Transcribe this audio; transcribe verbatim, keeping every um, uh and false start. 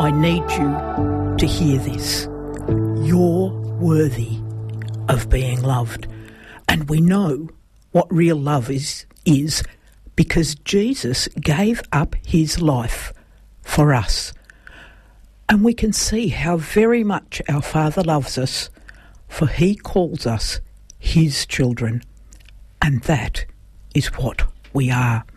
I need you to hear this. You're worthy of being loved. And we know what real love is, is because Jesus gave up his life for us. And we can see how very much our Father loves us, for he calls us his children. And that is what we are.